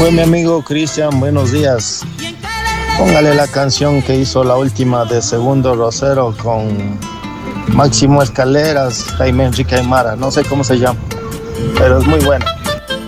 fue mi amigo Cristian? Buenos días. Póngale la canción que hizo la última de Segundo Rosero con Máximo Escaleras, Jaime Enrique Aymara. No sé cómo se llama, pero es muy buena.